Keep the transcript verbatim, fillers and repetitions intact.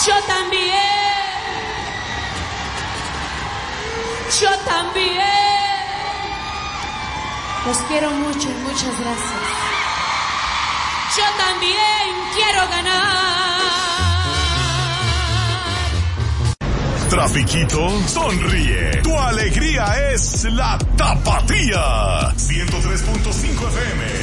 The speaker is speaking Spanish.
Yo también. Yo también. Los quiero mucho y muchas gracias. Yo también quiero ganar. Trafiquito, sonríe. Tu alegría es la Tapatía. ciento tres punto cinco F M.